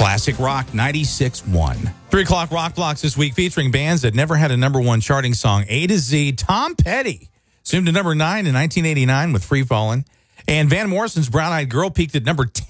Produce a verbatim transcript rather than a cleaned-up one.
Classic Rock ninety-six point one. Three o'clock rock blocks this week featuring bands that never had a number one charting song. A to Z, Tom Petty zoomed to number nine in nineteen eighty-nine with Free Fallin'. And Van Morrison's Brown Eyed Girl peaked at number ten